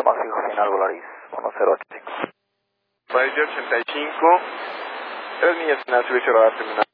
Máximo final Volaris 1085. Volaris 85, 3 millas final, servicio radar terminal.